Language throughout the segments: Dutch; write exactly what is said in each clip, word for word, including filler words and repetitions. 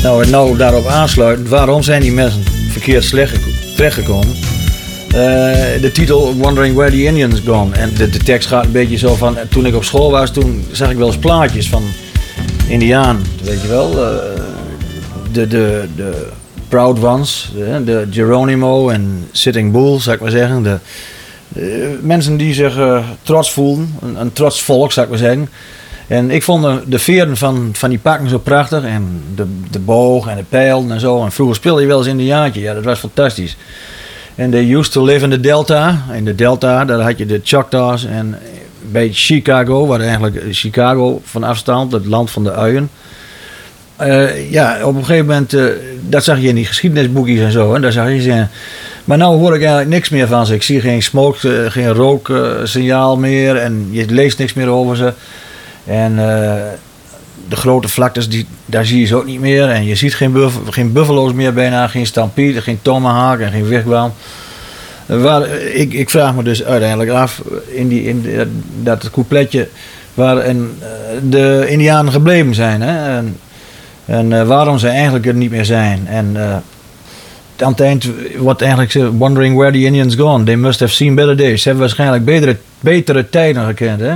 Nou, en nou daarop aansluitend, waarom zijn die mensen verkeerd slecht terechtgekomen? Uh, de titel Wondering Where the Indians Gone. En de, de tekst gaat een beetje zo van, toen ik op school was, toen zag ik wel eens plaatjes van Indiaan, weet je wel. Uh, de, de, de Proud Ones, de, de Geronimo en Sitting Bull, zou ik maar zeggen. De, de mensen die zich uh, trots voelden, een, een trots volk, zou ik maar zeggen. En ik vond de, de veren van, van die pakken zo prachtig. En de, de boog en de pijl en zo. En vroeger speelde je wel eens Indiaantje. Ja, dat was fantastisch. En they used to live in the Delta. In de Delta, daar had je de Choctaws. En bij Chicago, waar eigenlijk Chicago van afstand, het land van de uien. Uh, ja, op een gegeven moment, uh, dat zag je in die geschiedenisboekjes en zo. En daar zag je ze. Maar nou hoor ik eigenlijk niks meer van ze. Ik zie geen smoke, uh, geen rooksignaal uh, meer. En je leest niks meer over ze. En uh, de grote vlaktes, die, daar zie je ze ook niet meer. En je ziet geen, buff, geen buffalo's meer bijna, geen stampede, geen tomahawk en geen wigwam. Uh, waar, ik, ik vraag me dus uiteindelijk af, in, die, in die, dat coupletje waar en, uh, de Indianen gebleven zijn. Hè? En, en uh, waarom ze eigenlijk er niet meer zijn. En uh, aan het eind wordt eigenlijk wondering where the Indians gone. They must have seen better days. Ze hebben waarschijnlijk betere, betere tijden gekend, hè.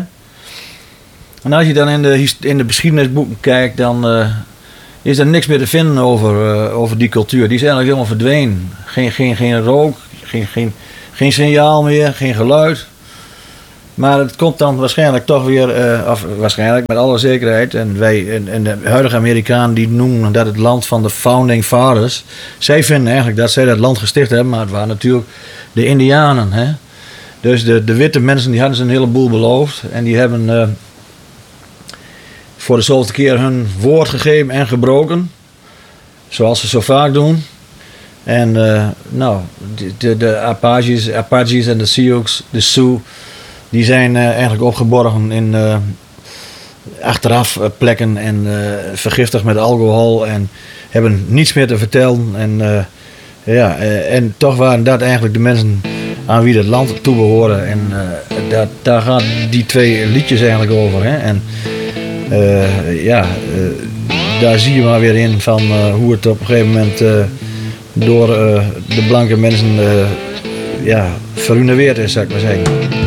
En als je dan in de, in de geschiedenisboeken kijkt, dan uh, is er niks meer te vinden over, uh, over die cultuur. Die is eigenlijk helemaal verdwenen. Geen, geen, geen rook, geen, geen, geen signaal meer, geen geluid. Maar het komt dan waarschijnlijk toch weer, uh, of waarschijnlijk met alle zekerheid. En wij, en, en de huidige Amerikanen die noemen dat het land van de Founding Fathers. Zij vinden eigenlijk dat zij dat land gesticht hebben, maar het waren natuurlijk de Indianen. Hè? Dus de, de witte mensen die hadden ze een heleboel beloofd. En die hebben uh, voor de zoveelste keer hun woord gegeven en gebroken. Zoals ze zo vaak doen. En uh, nou, de, de, de Apaches, Apaches en de Sioux, de Sioux, die zijn uh, eigenlijk opgeborgen in uh, achteraf uh, plekken en uh, vergiftigd met alcohol en hebben niets meer te vertellen. En, uh, ja, uh, en toch waren dat eigenlijk de mensen aan wie het land toebehoren. En uh, dat, daar gaan die twee liedjes eigenlijk over. Hè? En uh, ja, uh, daar zie je maar weer in van uh, hoe het op een gegeven moment uh, door uh, de blanke mensen uh, ja, verruineerd is, zou ik maar zeggen.